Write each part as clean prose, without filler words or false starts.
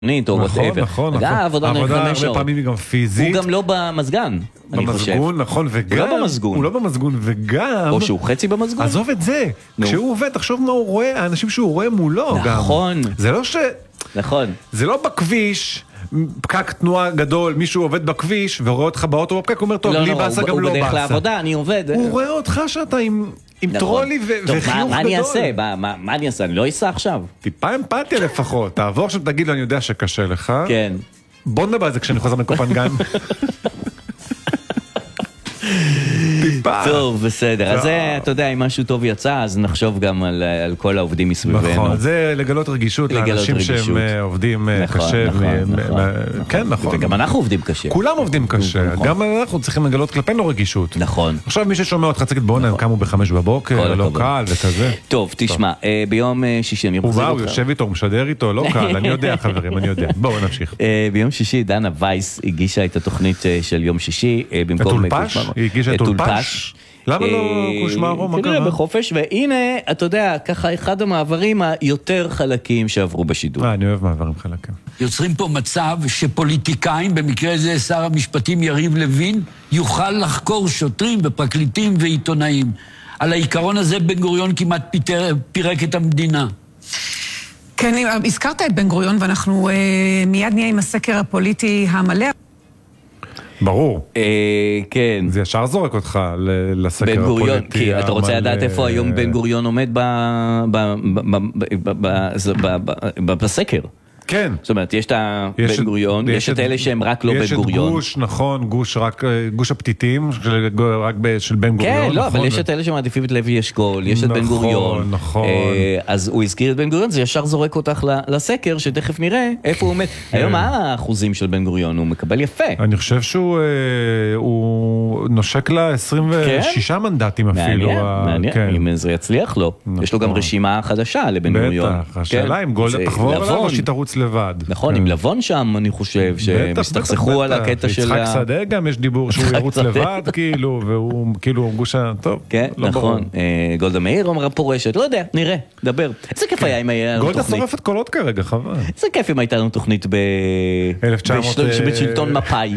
נכון. העבודה הרבה פעמים היא גם פיזית. הוא גם לא במזגן, אני חושב. במזגון, נכון, וגם... הוא לא במזגון, וגם... או שהוא חצי במזגון. עזוב את זה. כשהוא עובד, תחשוב מה הוא רואה, האנשים שהוא רואה מולו גם. נכון. זה לא ש... נכון. זה לא בכביש, פקק תנועה גדול, מישהו עובד בכביש, ורואה אותך באוטו בפקק, הוא אומר, טוב, לי באסה גם לא באסה. הוא בדרך לעבודה, אני עובד. הוא רואה אותך שאתה עם טרולי וחיוך גדול. מה אני אעשה? מה אני אעשה? אני לא אסע עכשיו. טיפה אמפתיה לפחות. תעבור עכשיו, תגיד לו, אני יודע שקשה לך. כן. בוא נדבר על זה כשאני חוזר מקופנגן. טוב, בסדר. אז אתה יודע, אם משהו טוב יצא, אז נחשוב גם על כל העובדים מסביבנו. נכון, זה לגלות רגישות לאנשים שהם עובדים קשה. כן, נכון. וגם אנחנו עובדים קשה. כולם עובדים קשה. גם אנחנו צריכים לגלות כלפינו רגישות. נכון. עכשיו מי ששומע אותך צריך בואו הם קמו ב5 בבוקר, לא קל וכזה. טוב, תשמע, ביום שישי אני הוא בא, הוא יושב איתו, הוא משדר איתו, לא קל, אני יודע חברים, אני יודע. בואו נמשיך. ביום שישי דנה וייס הגישה את התוכנית של יום שישי במקום היא הגישה את אולפש? למה לא קושמרו? מה קרה? בחופש, והנה, אתה יודע, ככה אחד המעברים היותר חלקים שעברו בשידור. אני אוהב מעברים חלקים. יוצרים פה מצב שפוליטיקאים, במקרה זה שר המשפטים יריב לוין, יוכל לחקור שוטרים ופרקליטים ועיתונאים. על העיקרון הזה בן גוריון כמעט פירק את המדינה. כן, הזכרת את בן גוריון, ואנחנו מיד נהיה עם הסקר הפוליטי המלא. ברור. כן. זה ישר זורק אותך לסקר בן גוריון, הפוליטי. כי אתה רוצה לדעת איפה היום בן גוריון עומד בסקר. כן. זאת אומרת, יש את בן גוריון, יש את אלה שהם רק לא בן גוריון. יש את גוש, נכון, גוש הפתיתים, רק של בן גוריון. כן, לא, אבל יש את אלה שמעדיפים את לוי אשכול, יש את בן גוריון. נכון. אז הוא הזכיר את בן גוריון, זה ישר זורק אותך לסקר, שתכף נראה איפה הוא עומד. היום מה האחוזים של בן גוריון? הוא מקבל יפה. אני חושב שהוא נושק לה 26 מנדטים אפילו. מעניין, אם זה יצליח לו. יש לו גם רשימה חדשה לבן גוריון. בטח, השאלה אם גולדה תחבור עליו או שהיא תרוץ לבד. נכון, עם לבון שם, אני חושב, שמסתכסכו על הקטע של... יצחק שדה גם יש דיבור שהוא ירוץ לבד, כאילו, והוא כאילו גושה, טוב. כן, נכון. גולדה מאיר אמרה פורשת, לא יודע, נראה, דבר. איזה כיף היה אם היה לנו תוכנית. גולדה שורפת קולות כרגע, חבל. איזה כיף אם הייתה לנו תוכנית בשלטון מפאי.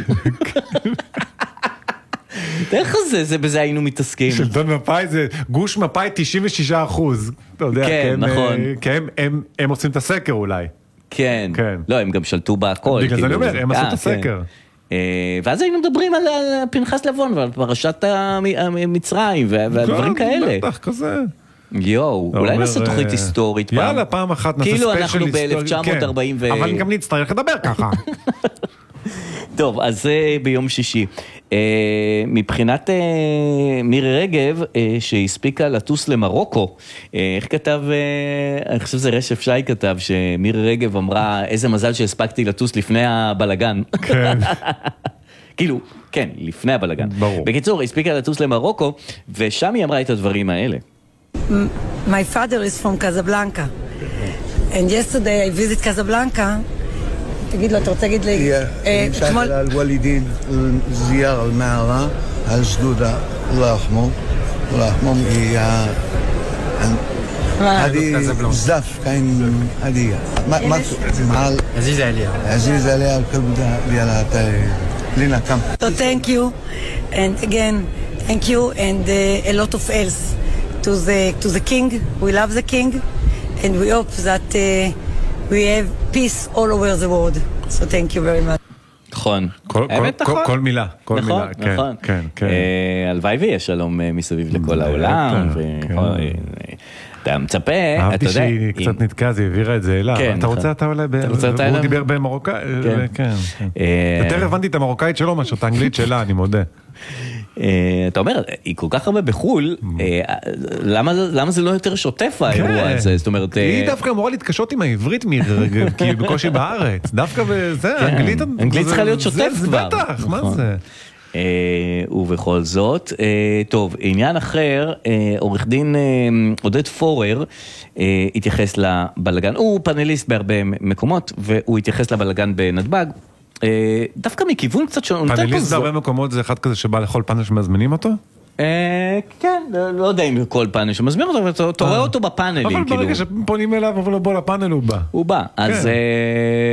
איך זה, בזה היינו מתעסקים. שלטון מפאי זה, גוש מפאי 96%. אתה יודע, כן, נכון. כי הם עושים את הסקר אולי. כן. לא, הם גם שלטו בהכל. בגלל זה אני אומר, הם עשו את הסקר. ואז היינו מדברים על פנחס לבון ועל פרשת המצרים והדברים כאלה. בטח, כזה. יואו, אולי נעשה תוכנית היסטורית פעם. יאללה, פעם אחת נעשה ספיישל היסטורית. כאילו אנחנו ב-1940 אבל גם נצטרך לדבר ככה. טוב, אז זה ביום שישי. מבחינת מירי רגב, שהספיקה לטוס למרוקו, איך כתב, אני חושב שזה רשף שי כתב, שמירי רגב אמרה, איזה מזל שהספקתי לטוס לפני הבלגן. כן. כאילו, כן, לפני הבלגן. ברור. בקיצור, הספיקה לטוס למרוקו, ושם היא אמרה את הדברים האלה. My father is from Casablanca. And yesterday I visit Casablanca. תגיד לו, אתה רוצה להגיד לי... مسافر الوالدين زيارة المعرة الجدودة الله يرحمهم الله يرحمهم هي هذه بزاف كاين هذه مع عزيز عليها الكلب ديالها لينا كم. So thank you and again thank you and a lot of else to the king. We love the king and we hope that we have peace all over the world. So thank you very much. נכון. כל מילה. נכון, נכון. הלוואי ויש שלום מסביב לכל העולם. אתה מצפה, אהבתי שהיא קצת נתקעה, היא העבירה את זה אליו. אתה רוצה אתה אולי, הוא דיבר במרוקאי, כן. יותר הבנתי את המרוקאית שלו מאשר את האנגלית שלה, אני מודה. אתה אומר, היא כל כך הרבה בחול, למה זה לא יותר שוטף האירוע הזה? זאת אומרת... היא דווקא אמורה להתקשות עם העברית, כי היא בקושי בארץ. דווקא בזה, האנגלית... אנגלית צריכה להיות שוטף כבר. בטח, מה זה? ובכל זאת, טוב, עניין אחר, עורך דין עודד פורר התייחס לבלגן, הוא פאנליסט בהרבה מקומות, והוא התייחס לבלגן בנתב"ג, דווקא מכיוון קצת שונה. פאנליסט בהרבה מקומות זה אחד כזה שבא לכל פאנל שמזמינים אותו? כן, לא יודע אם כל פאנל שמזמין אותו, אבל אתה רואה אותו בפאנלים. אבל ברגע שפונים אליו, אבל לא בוא לפאנל הוא בא. הוא בא, אז...